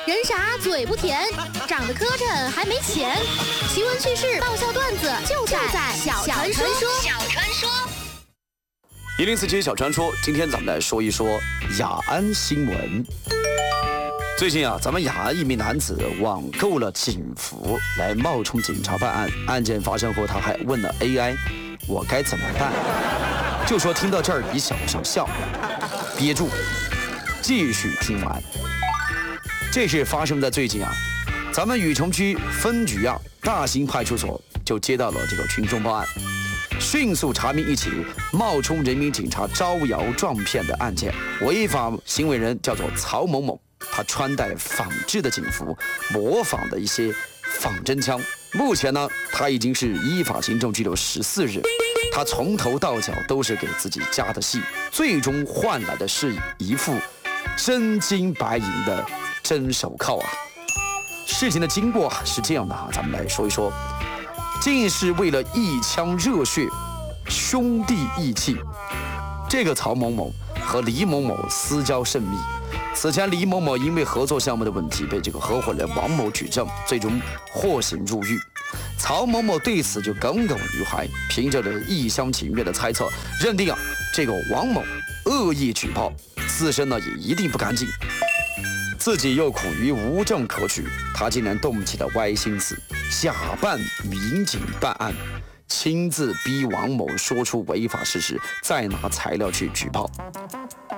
人傻嘴不甜，长得磕碜还没钱。奇闻趣事、爆笑段子就在小传说。小传说 104小传说，今天咱们来说一说雅安新闻。最近咱们雅安一名男子网购了警服来冒充警察办案。案件发生后，他还问了 AI：“ 我该怎么办？”就说听到这儿，你想不想笑？憋住，继续听完。这是发生在最近咱们禹城区分局大兴派出所就接到了这个群众报案，迅速查明一起冒充人民警察招摇撞骗的案件。违法行为人叫做曹某某，他穿戴仿制的警服，模仿的一些仿真枪。目前他已经是依法行政拘留14日。他从头到脚都是给自己加的戏，最终换来的是一副真金白银的真手铐事情的经过是这样的咱们来说一说。竟是为了一腔热血，兄弟义气。这个曹某某和李某某私交甚密。此前李某某因为合作项目的问题被这个合伙人王某举证，最终获刑入狱。曹某某对此就耿耿于怀，凭着一厢情愿的猜测，认定这个王某恶意举报，自身也一定不干净。自己又苦于无证可取，他竟然动起了歪心思，假扮民警办案，亲自逼王某说出违法事实，再拿材料去举报。